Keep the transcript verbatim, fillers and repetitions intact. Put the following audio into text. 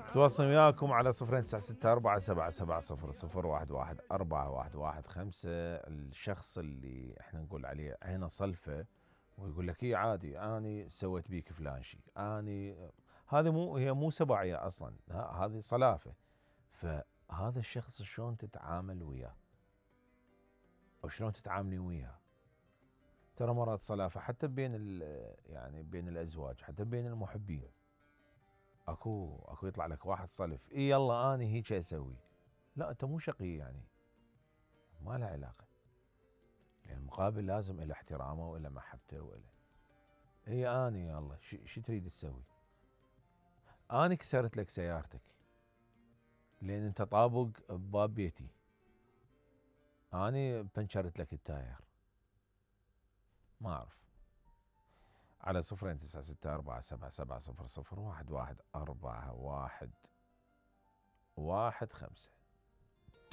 تواصل وياكم على صفرين تسعة ستة أربعة سبعة سبعة صفر صفر واحد واحد أربعة واحد واحد خمسة. الشخص اللي احنا نقول عليه عينه صلفة ويقول لك اي عادي اني سويت بيك فلان شيء، اني هذه مو هي مو سبعية اصلا، هذه صلافة. فهذا الشخص شلون تتعامل وياه او شلون تتعاملي وياه؟ ترى مرات صلافة حتى بين يعني بين الازواج، حتى بين المحبين. اكو اكو يطلع لك واحد صلف، اي يلا اني هيك اسوي. لا انت مو شقي يعني، ما له علاقه. لان المقابل لازم له احترامه وله محبته وله. اي اني يلا شو تريد تسوي؟ اني كسرت لك سيارتك لان انت طابق بباب بيتي، اني بنشرت لك التاير. ما اعرف. على صفرين تسعة ستة أربعة سبعة سبعة صفر صفر واحد واحد أربعة واحد واحد خمسة.